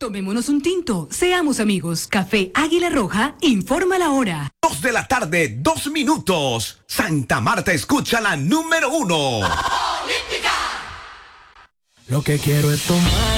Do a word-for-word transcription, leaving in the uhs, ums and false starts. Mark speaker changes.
Speaker 1: Tomémonos un tinto, seamos amigos. Café Águila Roja, informa la hora.
Speaker 2: Dos de la tarde, dos minutos. Santa Marta escucha la número uno.
Speaker 3: Lo que quiero es tomar